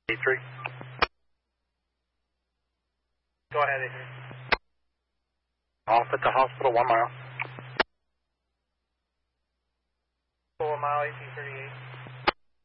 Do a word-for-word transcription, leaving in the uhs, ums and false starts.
three. Go ahead, Adrian. Off at the hospital, one mile. Four mile, eighteen thirty-eight.